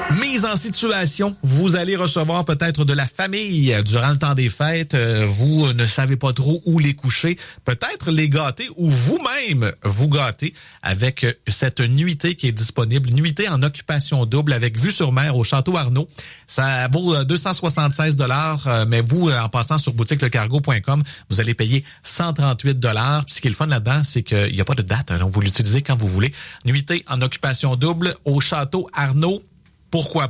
Mise en situation, vous allez recevoir peut-être de la famille durant le temps des fêtes. Vous ne savez pas trop où les coucher. Peut-être les gâter ou vous-même vous gâter avec cette nuitée qui est disponible. Nuitée en occupation double avec vue sur mer au Château Arnaud. Ça vaut 276 $, mais vous, en passant sur boutiquelecargo.com, vous allez payer 138 $. Puis ce qui est le fun là-dedans, c'est qu'il n'y a pas de date. Donc, vous l'utilisez quand vous voulez. Nuitée en occupation double au Château Arnaud. Pourquoi